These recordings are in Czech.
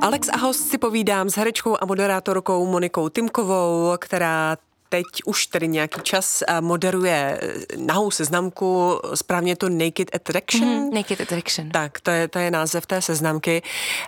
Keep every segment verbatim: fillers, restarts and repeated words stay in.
Alex a host si povídám s herečkou a moderátorkou Monikou Timkovou, která teď už tedy nějaký čas moderuje nahou seznamku, správně to Naked Attraction. Mm, Naked Attraction. Tak, to je, to je název té seznamky.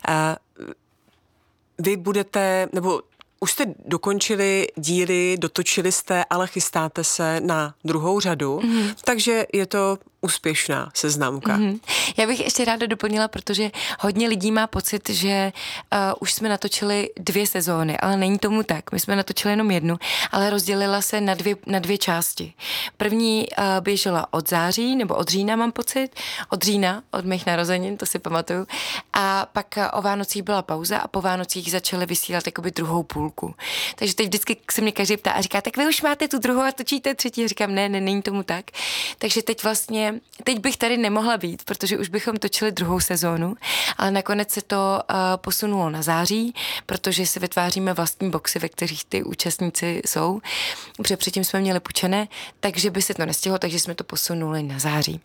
Vy budete, nebo už jste dokončili díly, dotočili jste, ale chystáte se na druhou řadu, mm. takže je to úspěšná seznamka. Mm-hmm. Já bych ještě ráda doplnila, protože hodně lidí má pocit, že uh, už jsme natočili dvě sezóny, ale není tomu tak. My jsme natočili jenom jednu, ale rozdělila se na dvě, na dvě části. První uh, běžela od září, nebo od října mám pocit, od října, od mých narozenin, to si pamatuju. A pak uh, o Vánocích byla pauza a po Vánocích začaly vysílat jakoby druhou půlku. Takže teď vždycky se mě každý ptá a říká, tak vy už máte tu druhou a točíte třetí. A říkám, ne, ne, není tomu tak. Takže teď vlastně Teď bych tady nemohla být, protože už bychom točili druhou sezónu, ale nakonec se to uh, posunulo na září, protože si vytváříme vlastní boxy, ve kterých ty účastníci jsou, protože předtím jsme měli půjčené, takže by se to nestihlo, takže jsme to posunuli na září.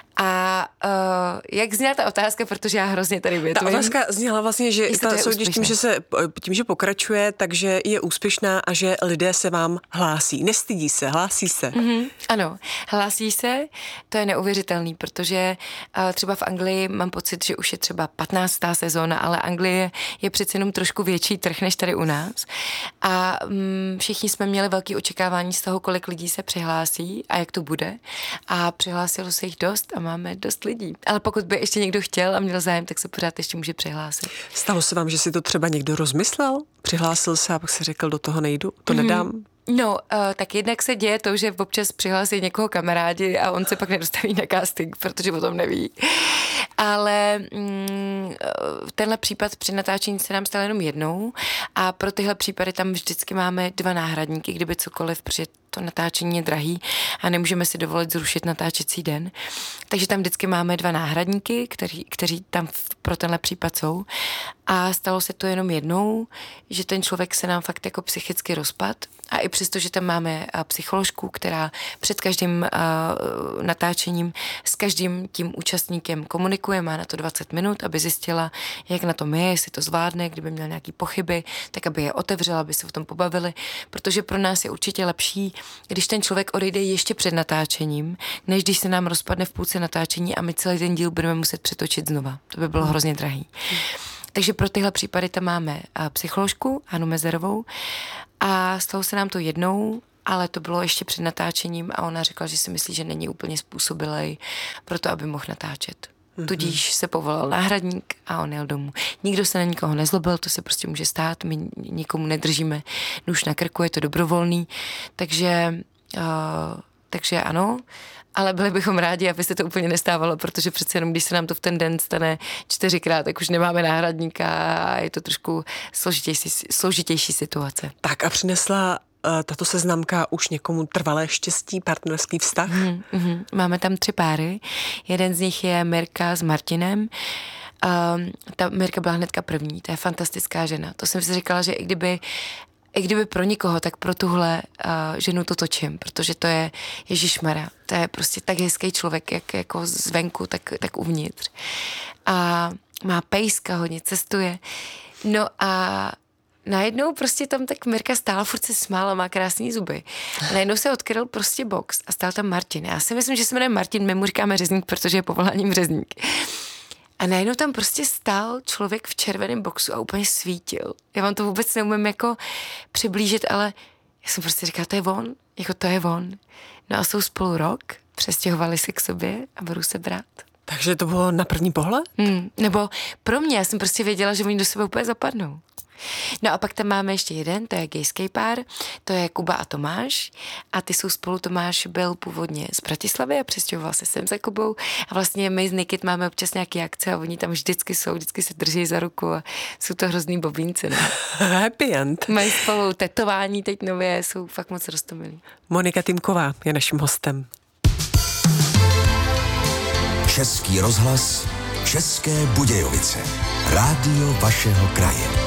A uh, jak zněla ta otázka, protože já hrozně tady větuji. Ta otázka zněla vlastně, že ta soutěž tím, že se, tím, že pokračuje, takže je úspěšná a že lidé se vám hlásí. Nestydí se, hlásí se. Mm-hmm, ano, hlásí se, to je neuvěřitelný, protože uh, třeba v Anglii mám pocit, že už je třeba patnáctá sezóna, ale Anglie je přece jenom trošku větší trh než tady u nás. A um, všichni jsme měli velké očekávání z toho, kolik lidí se přihlásí a jak to bude. A přihlásilo se jich dost a máme dost lidí. Ale pokud by ještě někdo chtěl a měl zájem, tak se pořád ještě může přihlásit. Stalo se vám, že si to třeba někdo rozmyslel? Přihlásil se a pak si řekl, do toho nejdu, to mm-hmm. nedám? No, uh, tak jednak se děje to, že občas přihlásí někoho kamarádi a on se pak nedostaví na casting, protože o tom neví. Ale mm, tenhle případ při natáčení se nám stal jenom jednou a pro tyhle případy tam vždycky máme dva náhradníky, kdyby cokoliv, protože to natáčení je drahý a nemůžeme si dovolit zrušit natáčecí den. Takže tam vždycky máme dva náhradníky, kteří, kteří tam pro tenhle případ jsou. A stalo se to jenom jednou, že ten člověk se nám fakt jako psychicky rozpad. A i přesto, že tam máme psycholožku, která před každým uh, natáčením s každým tím účastníkem komunikuje, má na to dvacet minut, aby zjistila, jak na tom je, jestli to zvládne, kdyby měl nějaký pochyby, tak aby je otevřela, aby se o tom pobavili, protože pro nás je určitě lepší, když ten člověk odejde ještě před natáčením, než když se nám rozpadne v půlce natáčení a my celý ten díl budeme muset přetočit znova. To by bylo hmm. hrozně drahý. Hmm. Takže pro tyhle případy tam máme psycholožku Hanu Mezerovou a stalo se nám to jednou, ale to bylo ještě před natáčením a ona řekla, že si myslí, že není úplně způsobilej pro to, aby mohl natáčet. Mm-hmm. Tudíž se povolal náhradník a on jel domů. Nikdo se na nikoho nezlobil, to se prostě může stát, my nikomu nedržíme nůž na krku, je to dobrovolný, takže, uh, takže ano, ale byli bychom rádi, aby se to úplně nestávalo, protože přece jenom, když se nám to v ten den stane čtyřikrát, tak už nemáme náhradníka a je to trošku složitější, složitější situace. Tak a přinesla uh, tato seznamka už někomu trvalé štěstí, partnerský vztah? Mm, mm, máme tam tři páry. Jeden z nich je Mirka s Martinem. Um, ta Mirka byla hnedka první, to je fantastická žena. To jsem si říkala, že i kdyby I kdyby pro nikoho, tak pro tuhle uh, ženu to točím, protože to je ježišmarja, to je prostě tak hezký člověk, jak jako zvenku, tak, tak uvnitř. A má pejska, hodně cestuje. No a najednou prostě tam tak Mirka stála, furt se smála, má krásný zuby. A najednou se odkryl prostě box a stál tam Martin. Já si myslím, že se jmenuje Martin, my mu říkáme řezník, protože je povoláním řezník. A najednou tam prostě stál člověk v červeném boxu a úplně svítil. Já vám to vůbec neumím jako přiblížit, ale já jsem prostě říkala, to je on, jako to je on. No a jsou spolu rok, přestěhovali se k sobě a budou se brát. Takže to bylo na první pohled? Hmm, nebo pro mě, já jsem prostě věděla, že oni do sebe úplně zapadnou. No a pak tam máme ještě jeden, to je gejský pár, to je Kuba a Tomáš a ty jsou spolu, Tomáš byl původně z Bratislavy a přestěhoval se sem za Kubou a vlastně my z Naked máme občas nějaké akce a oni tam vždycky jsou, vždycky se drží za ruku a jsou to hrozný bobínci. Ne? Happy end. Mají spolu tetování teď nově, jsou fakt moc roztomilí. Monika Timková je naším hostem. Český rozhlas, České Budějovice, rádio vašeho kraje.